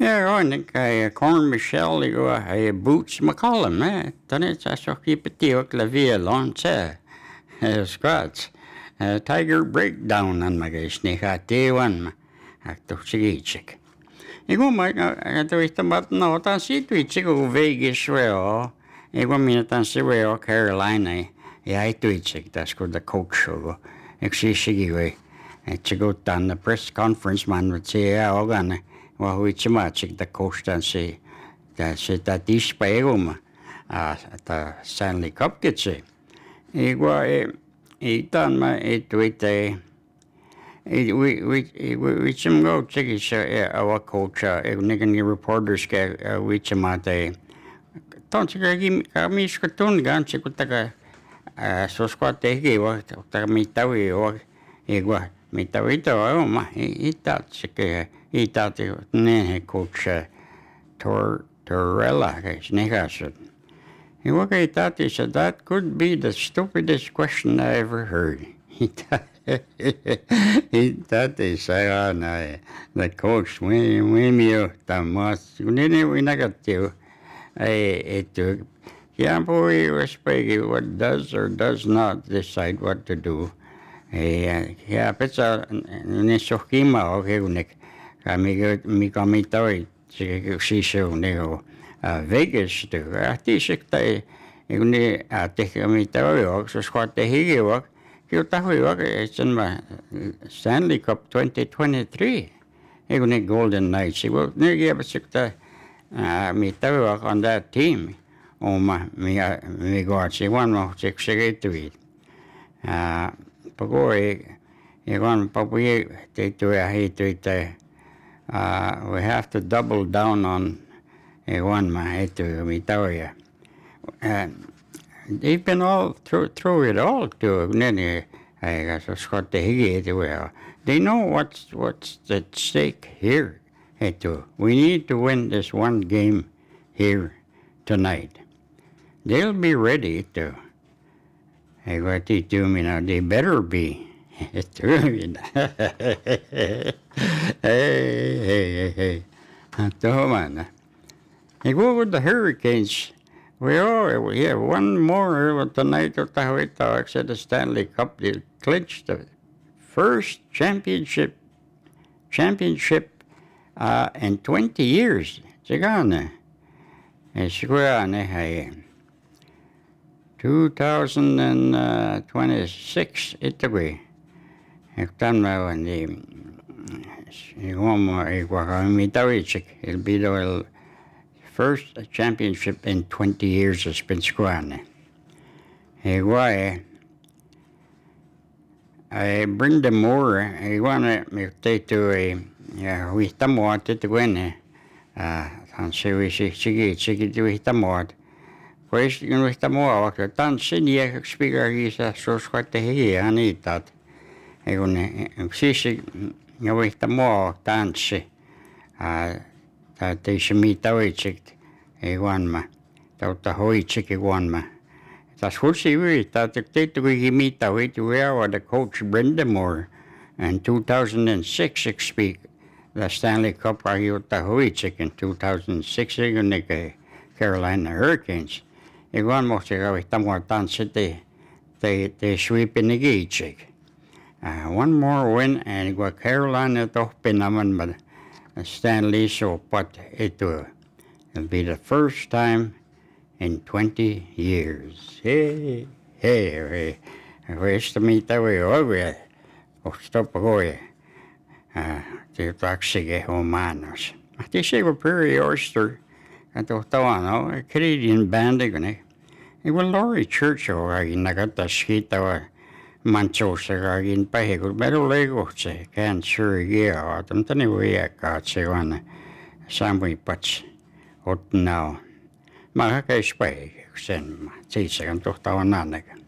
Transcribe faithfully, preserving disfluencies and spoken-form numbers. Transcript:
Yeah, on the Corn Michelle, you go Boots McCollum, eh? Done it, I saw keep it the Oclavia launch, eh? Scratch. Tiger breakdown on my guys, Nika, day one, acto chick. You go, my, I do it about no, that's it, we go Vegas, well, you go minute and see where Carolina, yeah, I do it, that's good, the coach show. Exishigi, to go down the press conference, man would say, yeah, organ. Well, which much the coach and say that said that this payum uh the Stanley Cup gets it. He was he done my it with the we we which him go check his our coach uh nigga reporters ke which him at the don't you give me skutun gan check with the uh so squat the he was the me tawi or he was me tawi to oh my he thought check he thought the name coach uh, Tor Torella Snehasid. He what he thought he said that could be the stupidest question I ever heard. He thought he thought he said, oh no, the coach when when you the most we not got you I it took yeah boy was speaking what does or does not decide what to do. Eh yeah, but uh nisokima okay unik. Kami mi kami tahu si si nego Vegas tu. Ati sektai ini ati kami tahu yo sesuatu higi yo. Kita tahu yo cuma Stanley Cup twenty twenty-three. Ini Golden Knights. Ibu ni dia bersekta mi tahu yo on that team. Oma mi mi guard si one mau cek sekretari. Ah, pokoknya ikan papuye itu ya itu itu. Uh, we have to double down on a one to Mitaria. And they've been all through through it all to Nene. I guess Scott the Higgy. They know what's what's at stake here. We need to win this one game here tonight. They'll be ready to. I got to do me now. They better be. hey, hey, hey, hey. Man. You go with the Hurricanes. We are, we have one more tonight of the Talks at the Stanley Cup. They clinched the first championship championship uh, in twenty years. Chigana. Esquane. two thousand twenty-six, Italy. It'll be the first championship in twenty years it's been squad. I bring them more. I want to take to a we tamot to win. Uh, and so we see, see, see, do we tamot. Pues you estamos acá tan seria speaker is a so squat here and it that I gonna see see you estamos tan se ah that they should meet away checked a one ma that the hoy check one ma that's what she we that the to we meet away to where the coach Brendamore in two thousand six speak the Stanley Cup are you the hoy check in two thousand six in the Carolina Hurricanes. Igual mo siya estamos tan city they they sweep in the gate. Uh, one more win and igual Carolina to pinaman but Stanley so but it will be the first time in twenty years. Hey hey hey. Where's the meet away over? Oh stop away. Uh, the taxi humanos. They say we're pretty oyster. At the Tawano, a Canadian band again. It was Laurie Churchill, I got the skit or Manchester in Pahigo, better Lego, say, can't sure yeah, them anyway, I got say one. Some way, but what now? My case pay, send my teacher and to Tawananagan.